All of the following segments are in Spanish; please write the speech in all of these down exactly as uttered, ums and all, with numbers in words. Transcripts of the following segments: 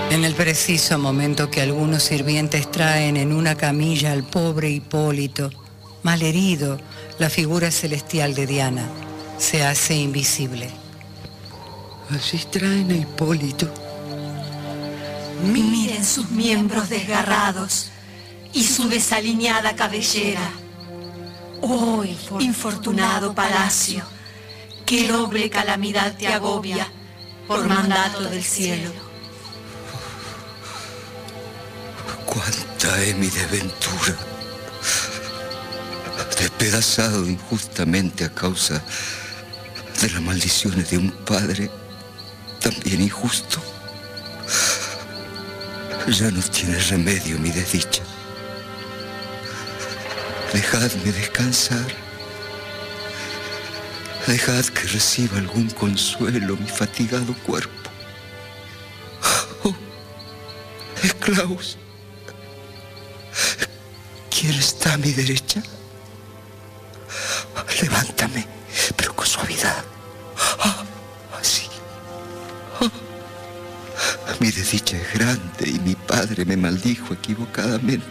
En el preciso momento que algunos sirvientes traen en una camilla al pobre Hipólito, malherido, la figura celestial de Diana se hace invisible. Allí traen a Hipólito. Miren sus miembros desgarrados y su desaliñada cabellera. Oh, infortunado palacio, qué doble calamidad te agobia por mandato del cielo. Cuánta es mi desventura, despedazado injustamente a causa de las maldiciones de un padre también injusto. Ya no tiene remedio mi desdicha. Dejadme descansar. Dejad que reciba algún consuelo mi fatigado cuerpo. Oh, esclavos, ¿quién está a mi derecha? Levántame, pero con suavidad. Oh, así. Oh. Mi desdicha es grande y mi padre me maldijo equivocadamente.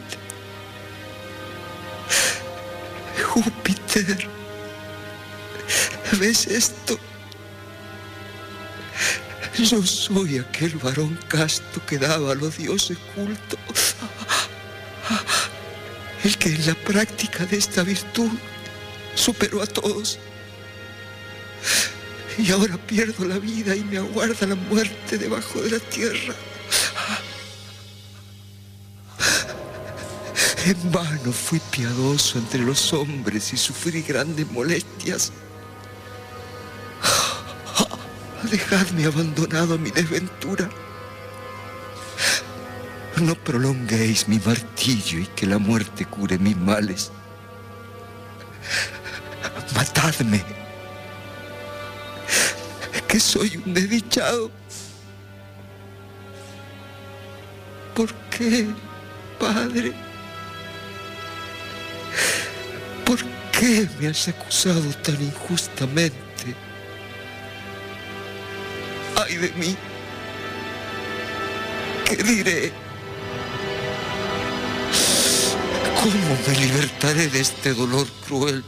Júpiter, ¿ves esto? Yo soy aquel varón casto que daba a los dioses culto. El que en la práctica de esta virtud superó a todos. Y ahora pierdo la vida y me aguarda la muerte debajo de la tierra. En vano fui piadoso entre los hombres y sufrí grandes molestias. Dejadme abandonado a mi desventura. No prolonguéis mi martirio y que la muerte cure mis males. Matadme, que soy un desdichado. ¿Por qué, Padre? ¿Por qué me has acusado tan injustamente? ¡Ay de mí! ¿Qué diré? ¿Cómo me libertaré de este dolor cruel?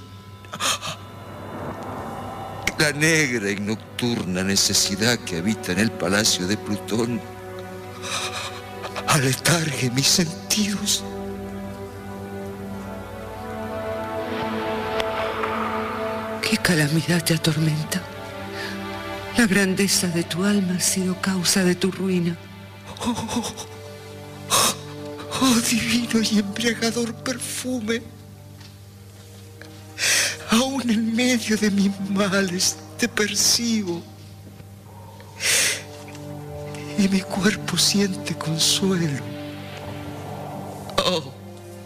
La negra y nocturna necesidad que habita en el palacio de Plutón aletargue mis sentidos. ¿Qué calamidad te atormenta? La grandeza de tu alma ha sido causa de tu ruina. Oh, oh, oh, oh divino y embriagador perfume. Aún en medio de mis males te percibo. Y mi cuerpo siente consuelo. Oh,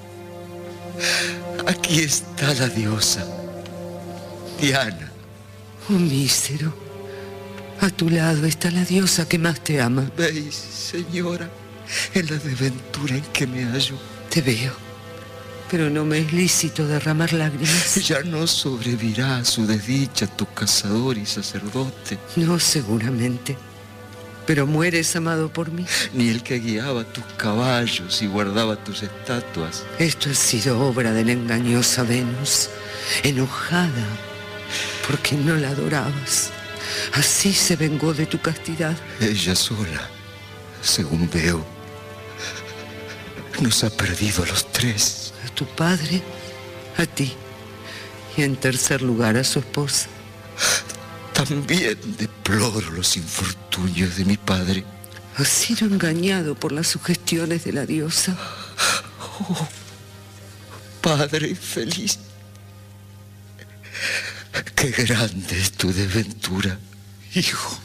aquí está la diosa, Diana. Oh, mísero, a tu lado está la diosa que más te ama. ¿Veis, señora, en la desventura en que me hallo? Te veo, pero no me es lícito derramar lágrimas. Ya no sobrevivirá a su desdicha tu cazador y sacerdote. No, seguramente. Pero mueres amado por mí. Ni el que guiaba tus caballos y guardaba tus estatuas. Esto ha sido obra de la engañosa Venus, enojada porque no la adorabas. Así se vengó de tu castidad. Ella sola, según veo, nos ha perdido a los tres. A tu padre, a ti, y en tercer lugar a su esposa. También deploro los infortunios de mi padre. Has sido engañado por las sugestiones de la diosa. Oh, padre infeliz, qué grande es tu desventura. Hijo,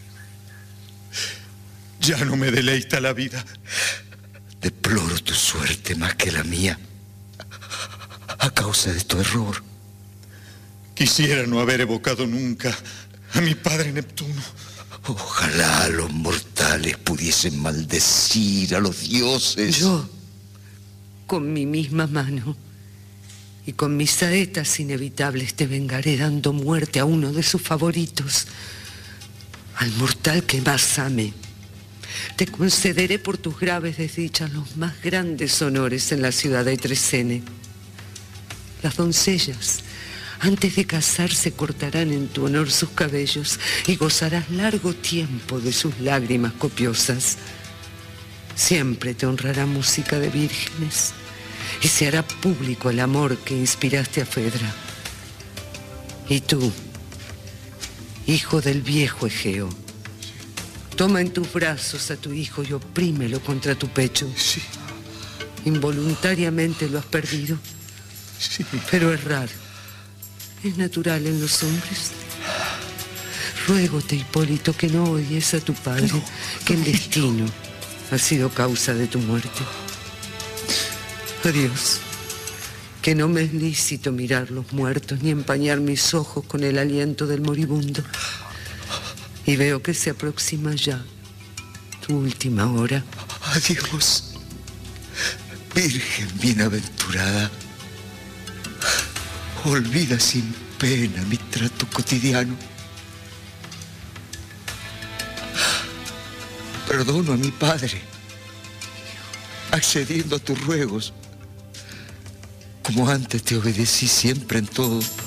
ya no me deleita la vida. Deploro tu suerte más que la mía, a causa de tu error. Quisiera no haber evocado nunca a mi padre Neptuno. Ojalá los mortales pudiesen maldecir a los dioses. Yo, con mi misma mano y con mis saetas inevitables, te vengaré dando muerte a uno de sus favoritos, al mortal que más ame. Te concederé por tus graves desdichas los más grandes honores en la ciudad de Tresene. Las doncellas, antes de casarse, cortarán en tu honor sus cabellos y gozarás largo tiempo de sus lágrimas copiosas. Siempre te honrará música de vírgenes y se hará público el amor que inspiraste a Fedra. Y tú, hijo del viejo Egeo, toma en tus brazos a tu hijo y oprímelo contra tu pecho. Sí. Involuntariamente lo has perdido. Sí. Pero es raro. Es natural en los hombres. Ruégote, Hipólito, que no odies a tu padre, no, que el destino ha sido causa de tu muerte. Adiós. Que no me es lícito mirar los muertos ni empañar mis ojos con el aliento del moribundo. Y veo que se aproxima ya tu última hora. Adiós, Virgen bienaventurada. Olvida sin pena mi trato cotidiano. Perdono a mi padre, accediendo a tus ruegos, como antes te obedecí siempre en todo.